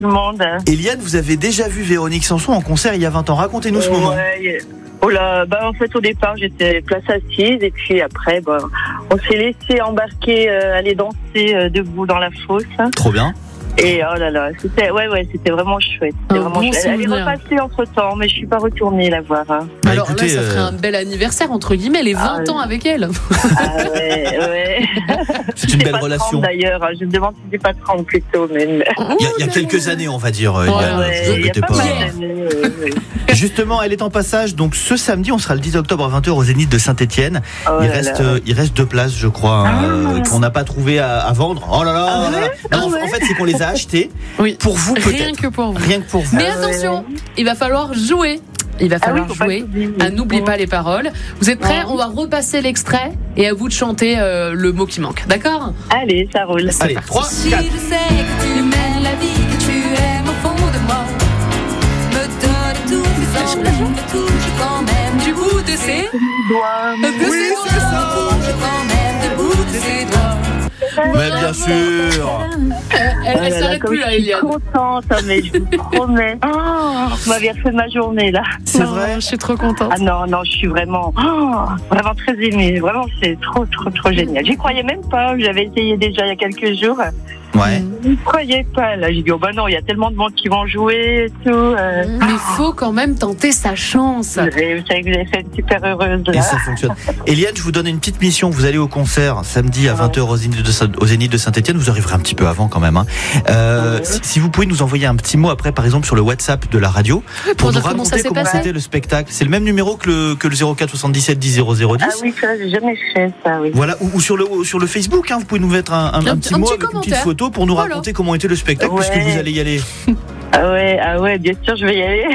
tout le monde. Eliane, vous avez déjà vu Véronique Sanson en concert il y a 20 ans. Racontez-nous ce moment. Oh là, en fait, au départ, j'étais place assise et puis après, on s'est laissé embarquer, aller danser debout dans la fosse. Trop bien. Et oh là là, c'était vraiment chouette. Elle est repassée entre temps, mais je suis pas retournée la voir. Alors écoutez, là, ça ferait un bel anniversaire entre guillemets, les 20 ans avec elle. Ah ouais. C'est une belle relation. 30, d'ailleurs, je me demande si c'est pas 30 plutôt, mais. Il y a quelques années, on va dire. Vous embêtez pas. Justement, elle est en passage. Donc ce samedi, on sera le 10 octobre à 20h au Zénith de Saint-Etienne. Il reste 2 places, je crois, qu'on n'a pas trouvé à vendre. Oh là là. En fait, c'est qu'on les a achetés pour vous, peut-être. Rien que pour vous. Mais attention, il va falloir jouer. N'oublie pas les paroles. Vous êtes prêts ? On va repasser l'extrait et à vous de chanter le mot qui manque. D'accord ? Allez, ça roule. Allez, 3, 4. Si je sais que tu mènes la vie que tu aimes au fond de moi, me donne tout, fais semblant de toucher quand même du bout de ses doigts. Oui, c'est ça. Quand même du bout de ses doigts. Mais bien sûr. Elle s'arrête plus là, Eliane. Je suis contente, mais je vous promets. Vous m'avez refait ma journée là. C'est vrai. Je suis trop contente. Ah non, je suis vraiment très émue. Vraiment, c'est trop génial. J'y croyais même pas. J'avais essayé déjà il y a quelques jours. Ouais. Je ne croyais pas. Là, j'ai dit non, il y a tellement de monde qui vont jouer et tout. Mais il faut quand même tenter sa chance. Vous savez que vous avez fait une super heureuse là. Et ça fonctionne. Eliane, je vous donne une petite mission. Vous allez au concert samedi à 20h au Zénith de Saint-Etienne. Vous arriverez un petit peu avant quand même. Si vous pouvez nous envoyer un petit mot après, par exemple sur le WhatsApp de la radio, pour nous raconter comment c'était le spectacle. C'est le même numéro que le 04 77 10 00 10. Ah oui, ça, j'ai jamais fait ça, oui. Voilà, ou sur le Facebook, vous pouvez nous mettre un petit mot avec une petite photo pour nous raconter comment était le spectacle, puisque vous allez y aller. Ah ouais, bien sûr, je vais y aller.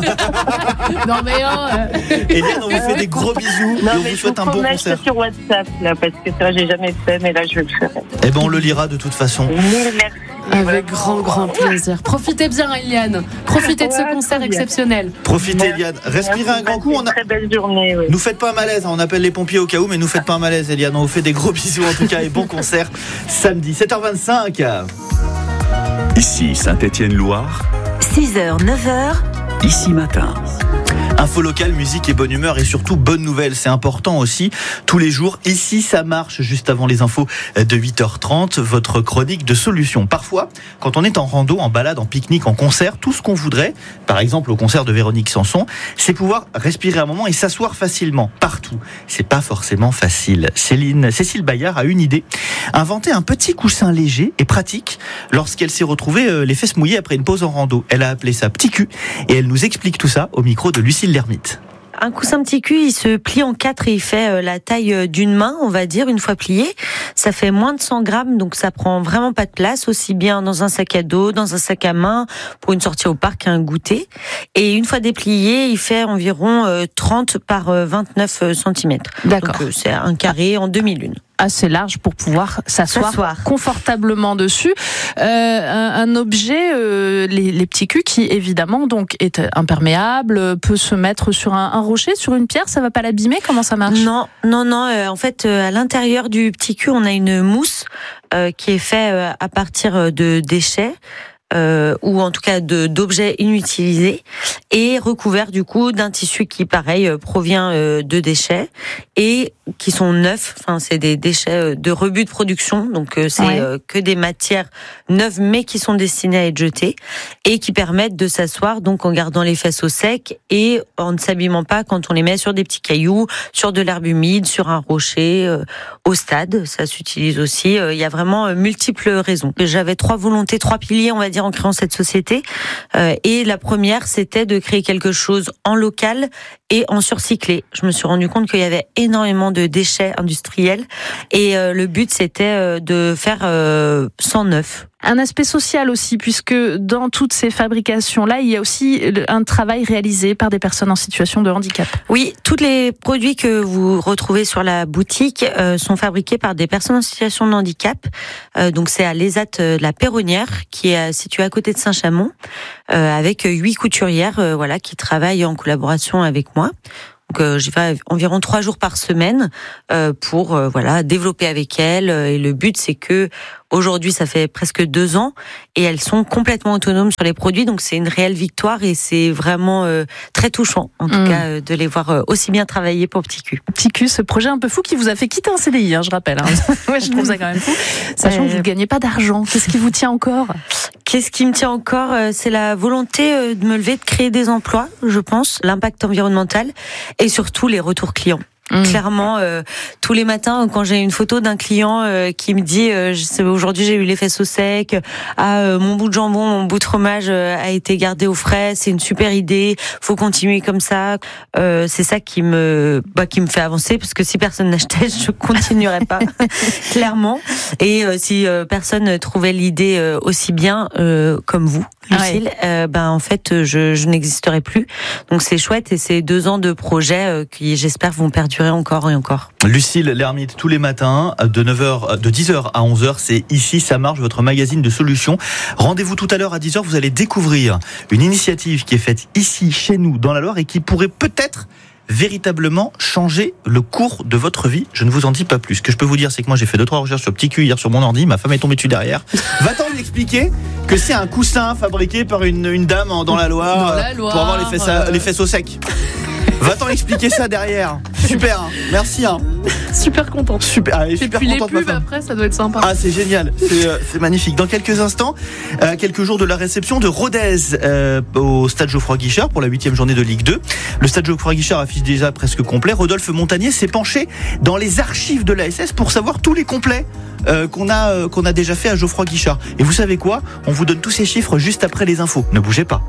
Non mais Eliane, on vous fait des gros bisous et on vous souhaite un bon concert. Sur WhatsApp là, parce que ça j'ai jamais fait, mais là je vais le faire. Eh ben on le lira de toute façon. Mille merci. Avec grand plaisir. Profitez bien, Eliane. Profitez de ce concert exceptionnel. Profitez, Eliane. Respirez un grand coup. Une très belle journée. Oui. Nous faites pas un malaise. On appelle les pompiers au cas où, mais nous faites pas un malaise, Eliane. On vous fait des gros bisous en tout cas et bon concert samedi 7h25. Ici Saint-Étienne-Loire. 6h, 9h. Ici matin. Info locale, musique et bonne humeur et surtout bonne nouvelle, c'est important aussi tous les jours. Ici ça marche, juste avant les infos de 8h30, votre chronique de solutions. Parfois, quand on est en rando, en balade, en pique-nique, en concert, tout ce qu'on voudrait, par exemple au concert de Véronique Sanson, c'est pouvoir respirer un moment et s'asseoir facilement, partout. C'est pas forcément facile. Cécile Bayard a une idée, inventer un petit coussin léger et pratique lorsqu'elle s'est retrouvée les fesses mouillées après une pause en rando. Elle a appelé ça Petit Cul et elle nous explique tout ça au micro de Lucille Lermite. Un coussin petit cul, il se plie en 4 et il fait la taille d'une main, on va dire, une fois plié. Ça fait moins de 100 grammes, donc ça prend vraiment pas de place, aussi bien dans un sac à dos, dans un sac à main, pour une sortie au parc, un goûter. Et une fois déplié, il fait environ 30 par 29 cm. D'accord. Donc c'est un carré en demi-lune. Assez large pour pouvoir s'asseoir confortablement dessus. Un objet, les petits culs, qui évidemment donc est imperméable, peut se mettre sur un rocher, sur une pierre, ça va pas l'abîmer? Comment ça marche? Non. En fait, à l'intérieur du petit cul, on a une mousse qui est faite à partir de déchets. Ou en tout cas d'objets inutilisés et recouvert du coup d'un tissu qui pareil provient de déchets et qui sont neufs, enfin c'est des déchets de rebut de production, donc c'est que des matières neuves mais qui sont destinées à être jetées et qui permettent de s'asseoir donc en gardant les fesses au sec et en ne s'abîmant pas quand on les met sur des petits cailloux, sur de l'herbe humide, sur un rocher, au stade, ça s'utilise aussi. Il y a vraiment multiples raisons. J'avais 3 volontés, 3 piliers on va dire en créant cette société et la première c'était de créer quelque chose en local et en surcyclé. Je me suis rendu compte qu'il y avait énormément de déchets industriels et le but c'était de faire sans neuf. Un aspect social aussi, puisque dans toutes ces fabrications-là, il y a aussi un travail réalisé par des personnes en situation de handicap. Oui, tous les produits que vous retrouvez sur la boutique sont fabriqués par des personnes en situation de handicap. Donc c'est à l'ESAT La Perronnière, qui est située à côté de Saint-Chamond, avec 8 couturières qui travaillent en collaboration avec moi. Donc j'y vais environ 3 jours par semaine pour développer avec elles et le but c'est que Aujourd'hui, ça fait presque 2 ans et elles sont complètement autonomes sur les produits. Donc, c'est une réelle victoire et c'est vraiment très touchant, en tout cas, de les voir aussi bien travailler pour Petit Q. Petit Q, ce projet un peu fou qui vous a fait quitter un CDI, je rappelle. Ouais, je trouve ça quand même fou. Sachant que vous ne gagnez pas d'argent. Qu'est-ce qui vous tient encore ? Qu'est-ce qui me tient encore ? C'est la volonté de me lever, de créer des emplois, je pense, l'impact environnemental et surtout les retours clients. Clairement, tous les matins, quand j'ai une photo d'un client qui me dit aujourd'hui j'ai eu les fesses au sec, mon bout de jambon, mon bout de fromage a été gardé au frais, c'est une super idée, faut continuer comme ça. C'est ça qui me fait avancer, parce que si personne n'achetait, je continuerais pas, clairement. Et si personne trouvait l'idée aussi bien comme vous, Lucille, en fait, je n'existerai plus. Donc c'est chouette et c'est 2 ans de projet qui, j'espère, vont perdurer encore et encore. Lucille Lermite, tous les matins, de 10h à 11h, c'est Ici ça marche, votre magazine de solutions. Rendez-vous tout à l'heure à 10h, vous allez découvrir une initiative qui est faite ici, chez nous, dans la Loire, et qui pourrait peut-être véritablement changer le cours de votre vie. Je ne vous en dis pas plus. Ce que je peux vous dire, c'est que moi j'ai fait 2-3 recherches sur Petit Q hier sur mon ordi, ma femme est tombée dessus derrière. Va-t-on lui expliquer que c'est un coussin fabriqué par une dame dans la Loire, pour avoir les fesses au sec. Va-t'en expliquer ça derrière. Super, hein. Merci. Hein. Super content. Super, allez, et super puis les contente, pubs après, ça doit être sympa. Ah, c'est génial, c'est magnifique. Dans quelques instants, quelques jours de la réception de Rodez au Stade Geoffroy-Guichard pour la 8e journée de Ligue 2. Le Stade Geoffroy-Guichard affiche déjà presque complet. Rodolphe Montagnier s'est penché dans les archives de l'ASS pour savoir tous les complets qu'on a déjà fait à Geoffroy-Guichard. Et vous savez quoi ? On vous donne tous ces chiffres juste après les infos. Ne bougez pas.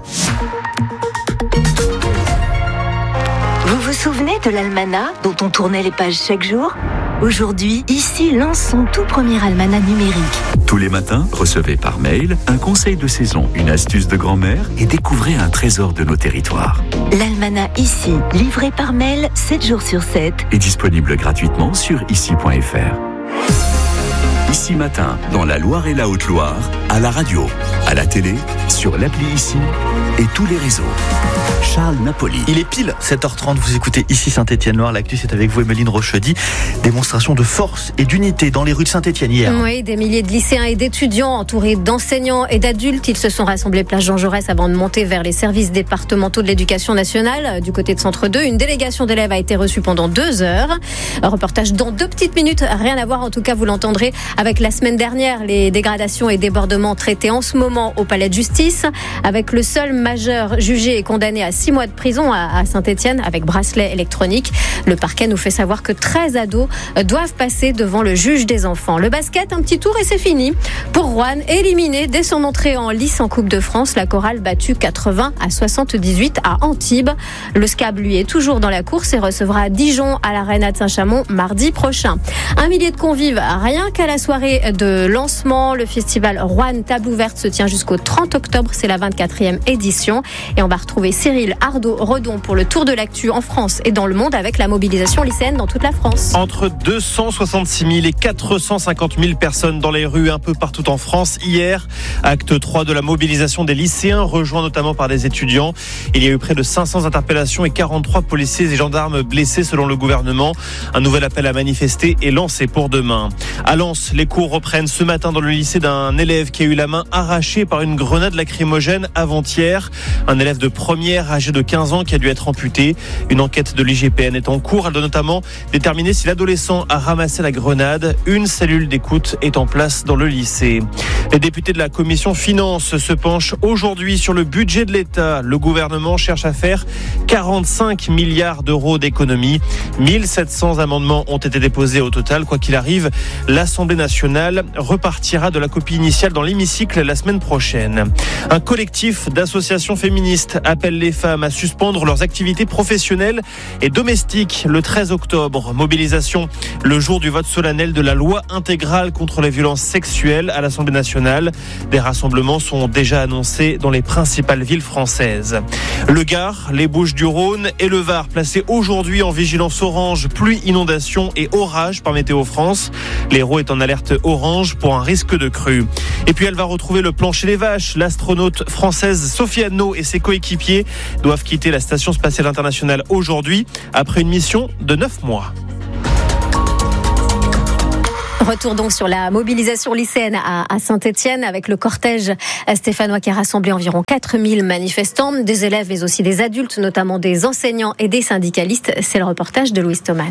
Vous vous souvenez de l'almanach dont on tournait les pages chaque jour ? Aujourd'hui, Ici lance son tout premier almanach numérique. Tous les matins, recevez par mail un conseil de saison, une astuce de grand-mère et découvrez un trésor de nos territoires. L'almanach Ici, livré par mail 7 jours sur 7. Est disponible gratuitement sur ici.fr. Ici Matin, dans la Loire et la Haute-Loire, à la radio, à la télé, sur l'appli Ici et tous les réseaux. Charles Napoli. Il est pile 7h30, vous écoutez Ici Saint-Étienne-Loire. L'actu, c'est avec vous, Emeline Rochedy. Démonstration de force et d'unité dans les rues de Saint-Étienne hier. Oui, des milliers de lycéens et d'étudiants entourés d'enseignants et d'adultes. Ils se sont rassemblés place Jean Jaurès avant de monter vers les services départementaux de l'éducation nationale. Du côté de Centre 2, une délégation d'élèves a été reçue pendant 2 heures. Un reportage dans 2 petites minutes. Rien à voir, en tout cas, vous l'entendrez, avec la semaine dernière. Les dégradations et débordements traités en ce moment au palais de justice, avec le seul majeur jugé et condamné à 6 mois de prison à Saint-Étienne avec bracelet électronique. Le parquet nous fait savoir que 13 ados doivent passer devant le juge des enfants. Le basket, un petit tour et c'est fini. Pour Roanne, éliminé dès son entrée en lice en Coupe de France, la chorale battue 80-78 à Antibes. Le SCAB, lui, est toujours dans la course et recevra Dijon à l'Arena de Saint-Chamond mardi prochain. 1 millier de convives, rien qu'à la soirée de lancement. Le festival Roanne Table Ouverte se tient jusqu'au 30 octobre. C'est la 24e édition. Et on va retrouver Cyril Ardo-Redon pour le tour de l'actu en France et dans le monde avec la mobilisation lycéenne dans toute la France. Entre 266 000 et 450 000 personnes dans les rues un peu partout en France hier. Acte 3 de la mobilisation des lycéens, rejoint notamment par des étudiants. Il y a eu près de 500 interpellations et 43 policiers et gendarmes blessés selon le gouvernement. Un nouvel appel à manifester est lancé pour demain. À Lens, les cours reprennent ce matin dans le lycée d'un élève qui a eu la main arrachée par une grenade lacrymogène avant-hier. Un élève de première âgé de 15 ans qui a dû être amputé. Une enquête de l'IGPN est en cours. Elle doit notamment déterminer si l'adolescent a ramassé la grenade. Une cellule d'écoute est en place dans le lycée. Les députés de la commission finances se penchent aujourd'hui sur le budget de l'État. Le gouvernement cherche à faire 45 milliards d'euros d'économies. 1700 amendements ont été déposés au total. Quoi qu'il arrive, l'Assemblée nationale repartira de la copie initiale dans l'hémicycle la semaine prochaine. Un collectif d'associations féministes appelle les femmes à suspendre leurs activités professionnelles et domestiques le 13 octobre. Mobilisation le jour du vote solennel de la loi intégrale contre les violences sexuelles à l'Assemblée nationale. Des rassemblements sont déjà annoncés dans les principales villes françaises. Le Gard, les Bouches-du-Rhône et le Var placés aujourd'hui en vigilance orange, pluie, inondation et orage par Météo France. L'Hérault est en alerte orange pour un risque de crue. Et puis elle va retrouver le plancher des vaches. L'astronaute française Sophie Anneau et ses coéquipiers doivent quitter la Station spatiale internationale aujourd'hui après une mission de 9 mois. Retour donc sur la mobilisation lycéenne à Saint-Étienne avec le cortège stéphanois qui a rassemblé environ 4000 manifestants, des élèves mais aussi des adultes, notamment des enseignants et des syndicalistes. C'est le reportage de Louis Thoman.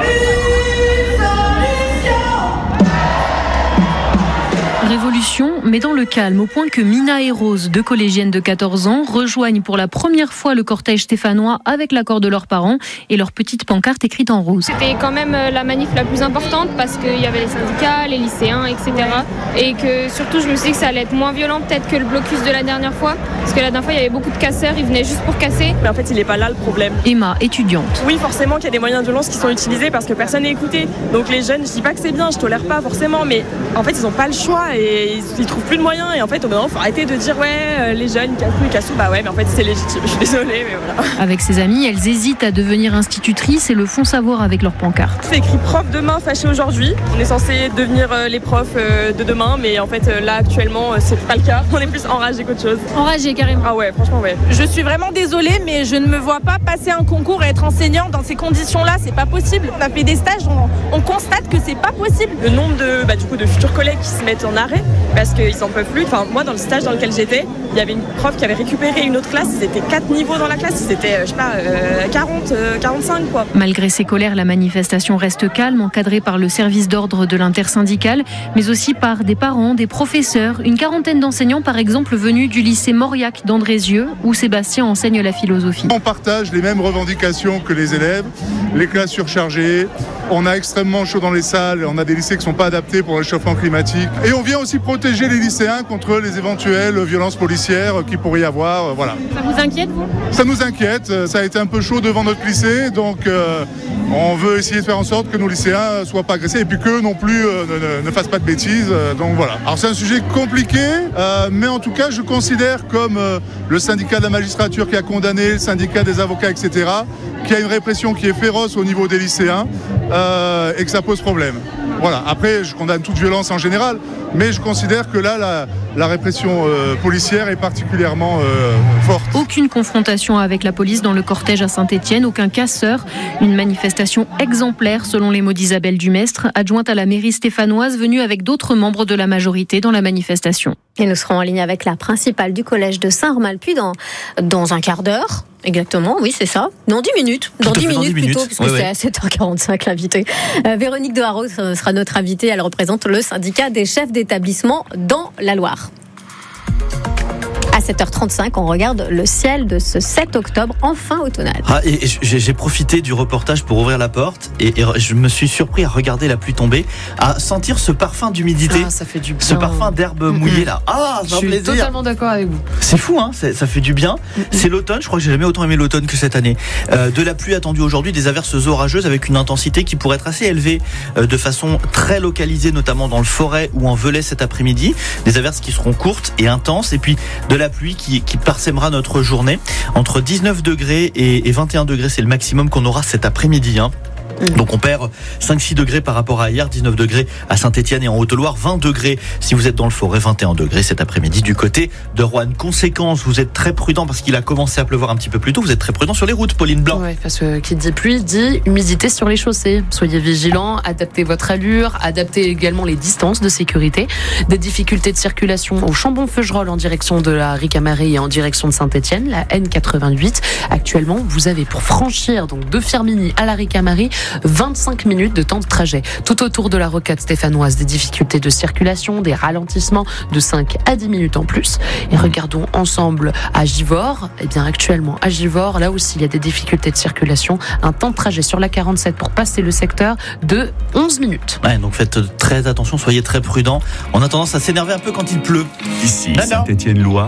Révolution, mais dans le calme, au point que Mina et Rose, deux collégiennes de 14 ans, rejoignent pour la première fois le cortège stéphanois avec l'accord de leurs parents et leur petite pancarte écrite en rose. C'était quand même la manif la plus importante parce qu'il y avait les syndicats, les lycéens, etc. Et que surtout, je me suis dit que ça allait être moins violent peut-être que le blocus de la dernière fois. Parce que la dernière fois, il y avait beaucoup de casseurs, ils venaient juste pour casser. Mais en fait, il n'est pas là le problème. Emma, étudiante. Oui, forcément qu'il y a des moyens de violence qui sont utilisés parce que personne n'est écouté. Donc les jeunes, je dis pas que c'est bien, je tolère pas forcément, mais en fait, ils n'ont pas le choix et ils trouvent plus de moyens. Et en fait, au bout d'un moment, faut arrêter de dire les jeunes, ils cassent tout. Bah ouais, mais en fait, c'est légitime. Je suis désolée, mais voilà. Avec ses amies, elles hésitent à devenir institutrices et le font savoir avec leur pancarte. C'est écrit prof demain, fâché aujourd'hui. On est censé devenir les profs de demain, mais en fait, là, actuellement, c'est pas le cas. On est plus enragés qu'autre chose. Enragés, carrément. Ah ouais, franchement, ouais. Je suis vraiment désolée, mais je ne me vois pas passer un concours et être enseignante dans ces conditions-là. C'est pas possible. On a fait des stages, on constate que c'est pas possible. Le nombre de futurs collègues qui se mettent en arrêt parce qu'ils en peuvent plus. Enfin, moi, dans le stage dans lequel j'étais, il y avait une prof qui avait récupéré une autre classe. Ils étaient 4 niveaux dans la classe. Ils étaient, 40, 45, quoi. Malgré ces colères, la manifestation reste calme, encadrée par le service d'ordre de l'intersyndicale, mais aussi par des parents, des professeurs, une quarantaine d'enseignants, par exemple, venus du lycée Mauriac d'Andrézieux, où Sébastien enseigne la philosophie. On partage les mêmes revendications que les élèves, les classes surchargées, on a extrêmement chaud dans les salles, on a des lycées qui ne sont pas adaptés pour le réchauffement climatique. Et on vient aussi protéger les lycéens contre les éventuelles violences policières qu'il pourrait y avoir. Voilà. Ça vous inquiète, vous ? Ça nous inquiète, ça a été un peu chaud devant notre lycée, donc on veut essayer de faire en sorte que nos lycéens ne soient pas agressés et puis qu'eux non plus ne fassent pas de bêtises. Donc voilà. Alors c'est un sujet compliqué, mais en tout cas je considère comme le syndicat de la magistrature qui a condamné, le syndicat des avocats, etc., qu'il y a une répression qui est féroce au niveau des lycéens et que ça pose problème. Voilà. Après, je condamne toute violence en général, mais je considère que là, la répression policière est particulièrement forte. Aucune confrontation avec la police dans le cortège à Saint-Étienne, aucun casseur. Une manifestation exemplaire selon les mots d'Isabelle Dumestre, adjointe à la mairie stéphanoise, venue avec d'autres membres de la majorité dans la manifestation. Et nous serons en ligne avec la principale du collège de Saint-Romain-le-Puy dans un quart d'heure. Exactement, oui, c'est ça. Dans 10 minutes. Dans 10 minutes plutôt, puisque c'est à 7h45 l'invité. Véronique de Haro sera notre invitée. Elle représente le syndicat des chefs d'établissement dans la Loire. À 7h35, on regarde le ciel de ce 7 octobre, enfin automnal. Et j'ai profité du reportage pour ouvrir la porte et je me suis surpris à regarder la pluie tomber, à sentir ce parfum d'humidité, ça fait du bien. Ce parfum d'herbe mouillée là. Je suis totalement d'accord avec vous. C'est fou, hein, ça fait du bien. C'est l'automne, je crois que j'ai jamais autant aimé l'automne que cette année. De la pluie attendue aujourd'hui, des averses orageuses avec une intensité qui pourrait être assez élevée, de façon très localisée, notamment dans le Forêt ou en Velay cet après-midi. Des averses qui seront courtes et intenses, et puis de la pluie qui parsèmera notre journée. Entre 19 degrés et 21 degrés, c'est le maximum qu'on aura cet après-midi. Donc on perd 5-6 degrés par rapport à hier, 19 degrés à Saint-Étienne et en Haute-Loire, 20 degrés si vous êtes dans le Forêt, 21 degrés cet après-midi du côté de Roanne. Conséquence, vous êtes très prudent parce qu'il a commencé à pleuvoir un petit peu plus tôt, vous êtes très prudent sur les routes, Pauline Blanc. Oui, parce que qui dit pluie dit humidité sur les chaussées. Soyez vigilants, adaptez votre allure, adaptez également les distances de sécurité. Des difficultés de circulation au Chambon-Feugerolles en direction de la Ricamarie et en direction de Saint-Étienne, la N88. Actuellement, vous avez pour franchir donc de Firminy à la Ricamarie 25 minutes de temps de trajet. Tout autour de la rocade stéphanoise, des difficultés de circulation, des ralentissements de 5 à 10 minutes en plus. Et regardons ensemble à Givors. Eh bien, actuellement, à Givors, là aussi, il y a des difficultés de circulation. Un temps de trajet sur la 47 pour passer le secteur de 11 minutes. Ouais, donc faites très attention, soyez très prudents. On a tendance à s'énerver un peu quand il pleut. Ici, Saint-Étienne-Loire.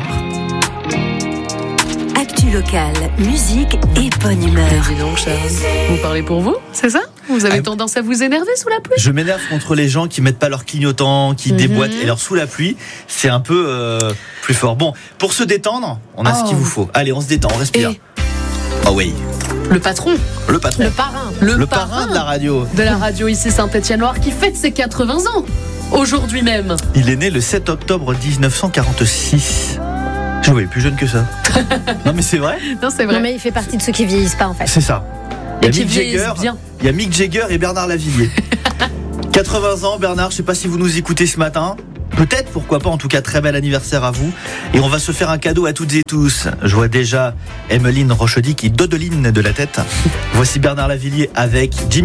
Actu locale, musique et bonne humeur. Dis donc, Charles, vous parlez pour vous, c'est ça ? Vous avez tendance à vous énerver sous la pluie ? Je m'énerve contre les gens qui mettent pas leur clignotant, qui déboîtent. Et alors sous la pluie, c'est un peu plus fort. Bon, pour se détendre, on a ce qu'il vous faut. Allez, on se détend, on respire. Oh oui. Le patron. Le patron. Le parrain. Le parrain de la radio. De la radio ici Saint-Étienne-Loire qui fête ses 80 ans. Aujourd'hui même. Il est né le 7 octobre 1946. Je voyais plus jeune que ça. Non mais c'est vrai. Non, c'est vrai. Non mais il fait partie de ceux qui vieillissent pas en fait. C'est ça. Et qui vieillissent bien. Il y a Mick Jagger et Bernard Lavilliers. 80 ans, Bernard, je sais pas si vous nous écoutez ce matin. Peut-être, pourquoi pas, en tout cas, très bel anniversaire à vous. Et on va se faire un cadeau à toutes et tous. Je vois déjà Emmeline Rochedy qui dodeline de la tête. Voici Bernard Lavilliers avec Jimmy.